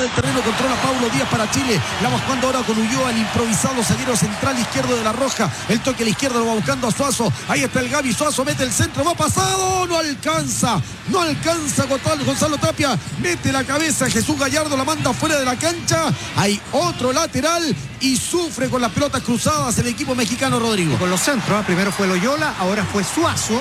del terreno, controla Paulo Díaz para Chile. La va jugando ahora con Ulloa, el improvisado zaguero central izquierdo de la Roja. El toque a la izquierda lo va buscando a Suazo. Ahí está el Gaby Suazo, mete el centro, va pasado, no alcanza Gonzalo Tapia, mete la cabeza, Jesús Gallardo la manda fuera de la cancha. Hay otro lateral y sufre con las pelotas cruzadas el equipo mexicano, Rodrigo. Con los centros, primero fue Loyola, ahora fue Suazo.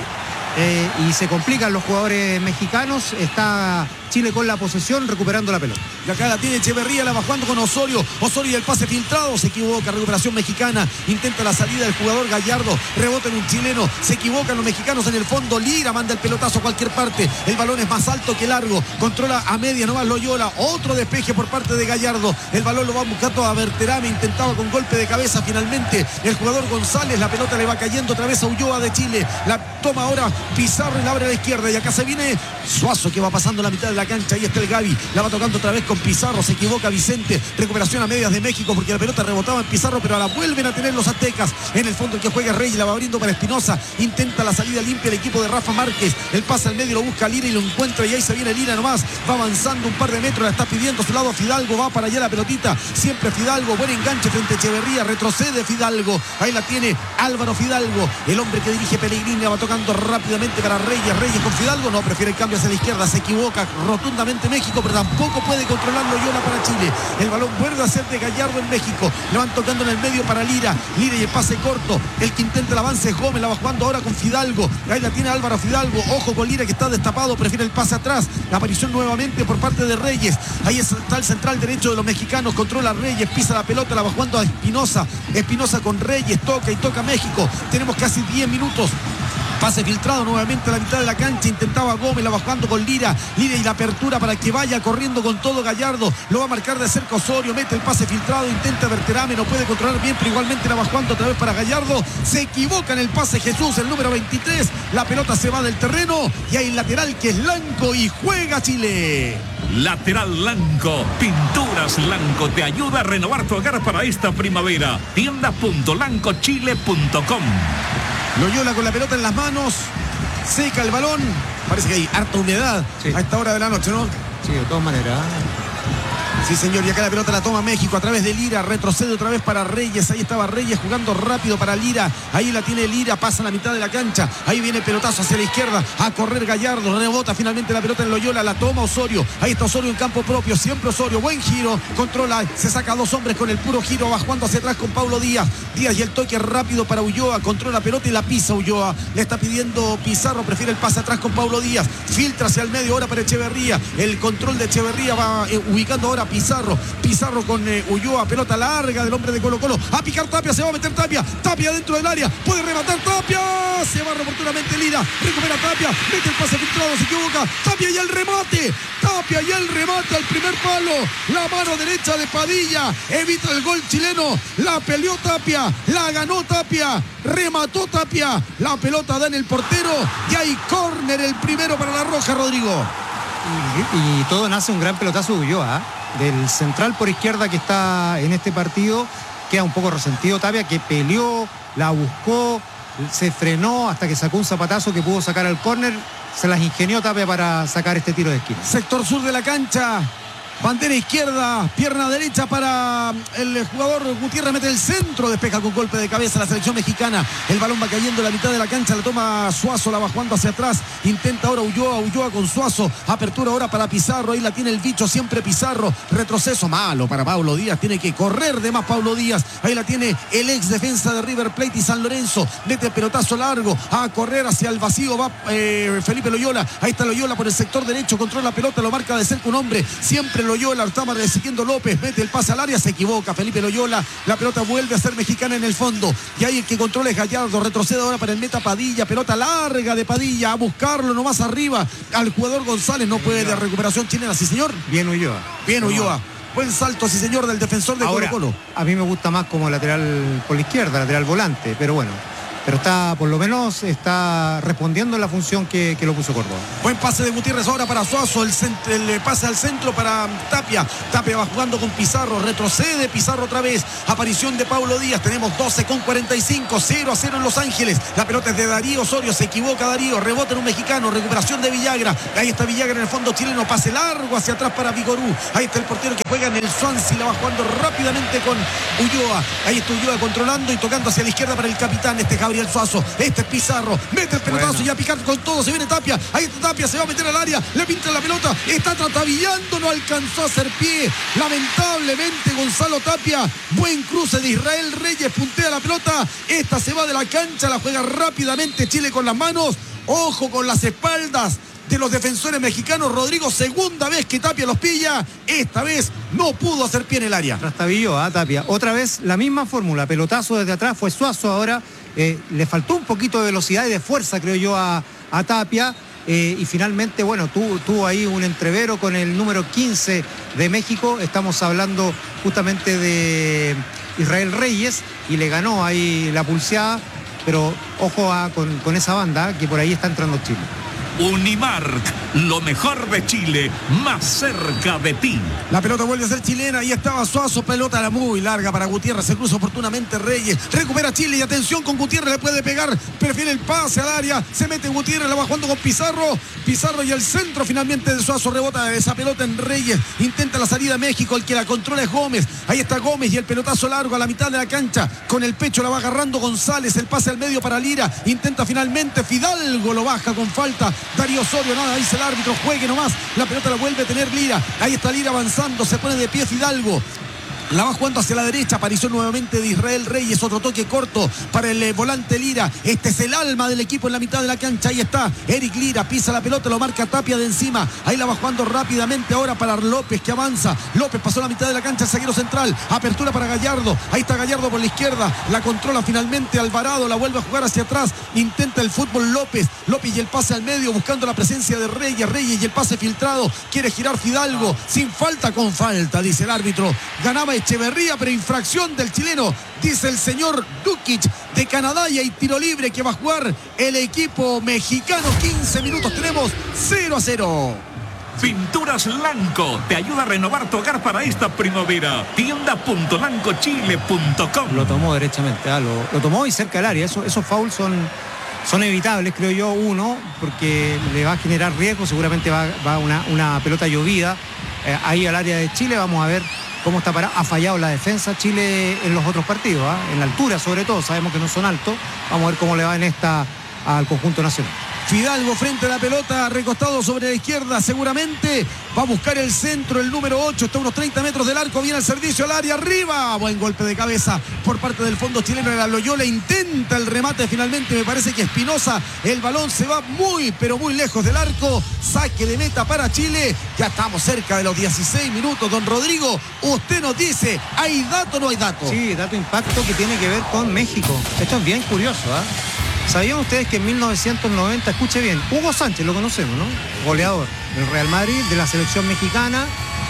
Y se complican los jugadores mexicanos. Está Chile con la posesión, recuperando la pelota. Y acá la tiene Echeverría, la va jugando con Osorio. Osorio y el pase filtrado, se equivoca, recuperación mexicana. Intenta la salida del jugador Gallardo, rebota en un chileno, se equivocan los mexicanos en el fondo. Lira manda el pelotazo a cualquier parte. El balón es más alto que largo, controla a media nomás Loyola. Otro despeje por parte de Gallardo. El balón lo va buscando a Berterame, intentaba con golpe de cabeza finalmente el jugador González. La pelota le va cayendo otra vez a Ulloa de Chile. La toma ahora Pizarro y la abre a la izquierda. Y acá se viene Suazo, que va pasando la mitad de la cancha. Ahí está el Gaby, la va tocando otra vez con Pizarro, se equivoca Vicente. Recuperación a medias de México porque la pelota rebotaba en Pizarro, pero ahora vuelven a tener los aztecas. En el fondo el que juega Reyes, la va abriendo para Espinosa. Intenta la salida limpia el equipo de Rafa Márquez. El pase al medio lo busca Lira y lo encuentra, y ahí se viene Lira nomás. Va avanzando un par de metros, la está pidiendo a su lado Fidalgo. Va para allá la pelotita, siempre Fidalgo. Buen enganche frente a Echeverría, retrocede Fidalgo. Ahí la tiene Álvaro Fidalgo, el hombre que dirige Pellegrini. La va tocando rápidamente para Reyes. Reyes con Fidalgo, no, prefiere el cambio hacia la izquierda. Se equivoca rotundamente México, pero tampoco puede controlar Loyola para Chile. El balón vuelve a ser de Gallardo en México. Le van tocando en el medio para Lira. Lira y el pase corto. El que intenta el avance es Gómez. La va jugando ahora con Fidalgo. Ahí la tiene Álvaro Fidalgo. Ojo con Lira, que está destapado. Prefiere el pase atrás. La aparición nuevamente por parte de Reyes. Ahí está el central derecho de los mexicanos. Controla a Reyes. Pisa la pelota. La va jugando a Espinosa. Espinosa con Reyes. Toca y toca México. Tenemos casi 10 minutos. Pase filtrado nuevamente a la mitad de la cancha. Intentaba Gómez, la bajando con Lira. Lira y la apertura para que vaya corriendo con todo Gallardo. Lo va a marcar de cerca Osorio. Mete el pase filtrado. Intenta Berterame. No puede controlar bien, pero igualmente la bajando otra vez para Gallardo. Se equivoca en el pase Jesús, el número 23. La pelota se va del terreno. Y hay lateral que es Lanco y juega Chile. Lateral Lanco, Pinturas Lanco te ayuda a renovar tu hogar para esta primavera. Tienda.lancochile.com. Loyola con la pelota en las manos, seca el balón. Parece que hay harta humedad a esta hora de la noche, ¿no? Sí, de todas maneras. Sí, señor, y acá la pelota la toma México a través de Lira, retrocede otra vez para Reyes. Ahí estaba Reyes jugando rápido para Lira. Ahí la tiene Lira, pasa a la mitad de la cancha. Ahí viene el pelotazo hacia la izquierda, a correr Gallardo, rebota finalmente la pelota en Loyola, la toma Osorio. Ahí está Osorio en campo propio, siempre Osorio, buen giro, controla, se saca a dos hombres con el puro giro, va jugando hacia atrás con Paulo Díaz. Díaz y el toque rápido para Ulloa, controla la pelota y la pisa Ulloa. Le está pidiendo Pizarro, prefiere el pase atrás con Paulo Díaz. Filtra hacia el medio ahora para Echeverría. El control de Echeverría va ubicando ahora Pizarro con Ulloa, pelota larga del hombre de Colo Colo, a picar Tapia, se va a meter Tapia dentro del área, puede rematar Tapia, se va oportunamente Lira, recupera Tapia, mete el pase filtrado, se equivoca, Tapia y el remate al primer palo, la mano derecha de Padilla, evita el gol chileno, la peleó Tapia, la ganó Tapia, remató Tapia, la pelota da en el portero y hay córner, el primero para la Roja, Rodrigo. Y todo nace un gran pelotazo de Ulloa, del central por izquierda que está en este partido. Queda un poco resentido Tapia, que peleó, la buscó, se frenó hasta que sacó un zapatazo que pudo sacar al córner. Se las ingenió Tapia para sacar este tiro de esquina. Sector sur de la cancha, bandera izquierda, pierna derecha para el jugador Gutiérrez, mete el centro, despeja con golpe de cabeza la selección mexicana. El balón va cayendo en la mitad de la cancha, la toma Suazo, la va jugando hacia atrás, intenta ahora Ulloa con Suazo, apertura ahora para Pizarro, ahí la tiene el bicho, siempre Pizarro, retroceso malo para Paulo Díaz, tiene que correr de más Paulo Díaz, ahí la tiene el ex defensa de River Plate y San Lorenzo, mete el pelotazo largo, a correr hacia el vacío, va Felipe Loyola, ahí está Loyola por el sector derecho, controla la pelota, lo marca de cerca un hombre, siempre Loyola, estaba recibiendo López, mete el pase al área, se equivoca Felipe Loyola, la pelota vuelve a ser mexicana en el fondo, y ahí el que controla es Gallardo, retrocede ahora para el meta Padilla, pelota larga de Padilla, a buscarlo nomás arriba, al jugador González, no puede, de recuperación chilena, sí señor. Bien Ulloa. Buen salto, sí señor, del defensor de Colo Colo. A mí me gusta más como lateral por la izquierda, lateral volante, pero bueno. pero por lo menos está respondiendo en la función que lo puso Córdoba. Buen pase de Gutiérrez ahora para Suazo, el pase al centro para Tapia. Tapia va jugando con Pizarro, retrocede Pizarro otra vez. Aparición de Paulo Díaz, tenemos 12:45, 0-0 en Los Ángeles. La pelota es de Darío Osorio, se equivoca Darío, rebota en un mexicano, recuperación de Villagra. Ahí está Villagra en el fondo chileno, pase largo hacia atrás para Vigorú. Ahí está el portero que juega en el Swansea, la va jugando rápidamente con Ulloa. Ahí está Ulloa controlando y tocando hacia la izquierda para el capitán, Gabriel Suazo. Este es Pizarro, mete el pelotazo y a picar con todo, se viene Tapia. Ahí está Tapia, se va a meter al área, le pinta la pelota, está tratabillando, no alcanzó a hacer pie. Lamentablemente Gonzalo Tapia, buen cruce de Israel Reyes, puntea la pelota, esta se va de la cancha, la juega rápidamente Chile con las manos, ojo con las espaldas de los defensores mexicanos. Rodrigo, segunda vez que Tapia los pilla, esta vez no pudo hacer pie en el área. Trastabilló a Tapia, otra vez la misma fórmula, pelotazo desde atrás, fue Suazo ahora, le faltó un poquito de velocidad y de fuerza, creo yo, a Tapia. Y finalmente, bueno, tuvo ahí un entrevero con el número 15 de México. Estamos hablando justamente de Israel Reyes y le ganó ahí la pulseada, pero ojo con esa banda que por ahí está entrando Chile. Unimark, lo mejor de Chile, más cerca de ti. La pelota vuelve a ser chilena, ahí estaba Suazo, pelota muy larga para Gutiérrez, se cruza oportunamente Reyes, recupera Chile y atención con Gutiérrez, le puede pegar, prefiere el pase al área, se mete Gutiérrez, la va jugando con Pizarro y el centro finalmente de Suazo, rebota esa pelota en Reyes, intenta la salida México, el que la controla es Gómez, ahí está Gómez y el pelotazo largo a la mitad de la cancha, con el pecho la va agarrando González, el pase al medio para Lira, intenta finalmente Fidalgo, lo baja con falta, Darío Osorio, nada, dice el árbitro, juegue nomás, la pelota la vuelve a tener Lira, ahí está Lira avanzando, se pone de pie Fidalgo, la va jugando hacia la derecha, aparición nuevamente de Israel Reyes, otro toque corto para el volante Lira, este es el alma del equipo en la mitad de la cancha, ahí está Eric Lira, pisa la pelota, lo marca Tapia de encima, ahí la va jugando rápidamente ahora para López que avanza, López pasó la mitad de la cancha, el zaguero central, apertura para Gallardo, ahí está Gallardo por la izquierda, la controla finalmente Alvarado, la vuelve a jugar hacia atrás, intenta el fútbol López y el pase al medio buscando la presencia de Reyes y el pase filtrado, quiere girar Fidalgo, sin falta, con falta, dice el árbitro, ganaba Echeverría, pero infracción del chileno, dice el señor Dukic de Canadá, y hay tiro libre que va a jugar el equipo mexicano. 15 minutos, tenemos 0-0. Pinturas Lanco te ayuda a renovar tu hogar para esta primavera. Tienda.lancochile.com. Lo tomó derechamente, lo tomó y cerca del área. Esos fouls son evitables, creo yo, uno, porque le va a generar riesgo, seguramente va una pelota llovida ahí al área de Chile. Vamos a ver cómo está parado. Ha fallado la defensa Chile en los otros partidos, en la altura sobre todo, sabemos que no son altos. Vamos a ver cómo le va en esta al conjunto nacional. Fidalgo frente a la pelota, recostado sobre la izquierda, seguramente va a buscar el centro, el número 8, está a unos 30 metros del arco, viene al servicio al área, arriba, buen golpe de cabeza por parte del fondo chileno de la Loyola, intenta el remate finalmente, me parece que Espinosa, el balón se va muy, pero muy lejos del arco, saque de meta para Chile, ya estamos cerca de los 16 minutos, don Rodrigo, usted nos dice, ¿hay dato o no hay dato? Sí, dato impacto que tiene que ver con México, esto es bien curioso, ¿Sabían ustedes que en 1990, escuche bien, Hugo Sánchez, lo conocemos, ¿no? Goleador del Real Madrid, de la selección mexicana,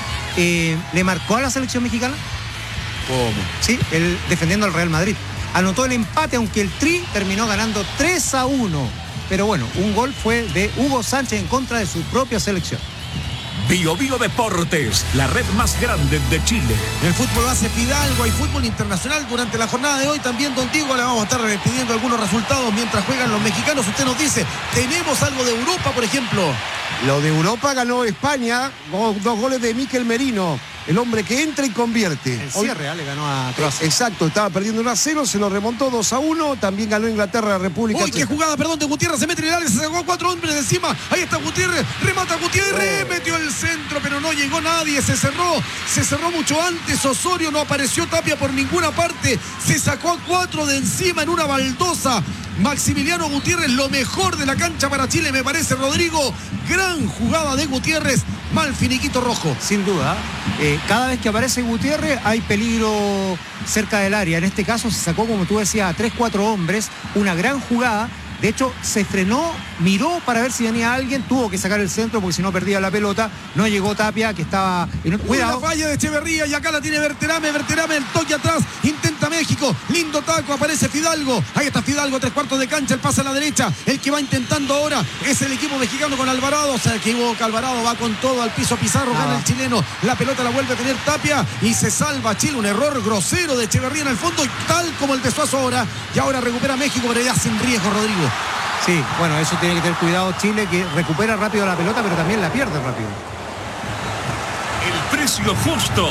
le marcó a la selección mexicana? ¿Cómo? Sí, él defendiendo al Real Madrid. Anotó el empate, aunque el Tri terminó ganando 3-1. Pero bueno, un gol fue de Hugo Sánchez en contra de su propia selección. Bio Deportes, la red más grande de Chile. El fútbol base Fidalgo, hay fútbol internacional durante la jornada de hoy. También, don Diego, le vamos a estar pidiendo algunos resultados mientras juegan los mexicanos. Usted nos dice, ¿tenemos algo de Europa, por ejemplo? Lo de Europa ganó España, 2 goles de Mikel Merino, el hombre que entra y convierte. El cierre le ganó a Croacia. Exacto, estaba perdiendo 1-0, se lo remontó 2-1, también ganó Inglaterra, la República Checa. Qué jugada, perdón, de Gutiérrez, se mete en el área, se sacó a 4 hombres de encima, ahí está Gutiérrez, remata Gutiérrez, metió el centro, pero no llegó nadie, se cerró mucho antes, Osorio, no apareció Tapia por ninguna parte, se sacó a 4 de encima en una baldosa, Maximiliano Gutiérrez, lo mejor de la cancha para Chile, me parece, Rodrigo, gran jugada de Gutiérrez, mal finiquito rojo. Sin duda, cada vez que aparece Gutiérrez hay peligro cerca del área, en este caso se sacó, como tú decías, a 3-4 hombres, una gran jugada, De hecho, se frenó, miró para ver si venía alguien, tuvo que sacar el centro porque si no perdía la pelota. No llegó Tapia, que estaba... Cuidado. La falla de Echeverría y acá la tiene Berterame, el toque atrás, intenta México, lindo taco, aparece Fidalgo. Ahí está Fidalgo, 3/4 de cancha, el pase a la derecha. El que va intentando ahora es el equipo mexicano con Alvarado. Se equivoca Alvarado, va con todo al piso Pizarro, gana el chileno. La pelota la vuelve a tener Tapia y se salva Chile. Un error grosero de Echeverría en el fondo, tal como el de Suazo ahora. Y ahora recupera México, pero ya sin riesgo, Rodrigo. Sí, bueno, eso tiene que tener cuidado Chile, que recupera rápido la pelota, pero también la pierde rápido. El precio justo.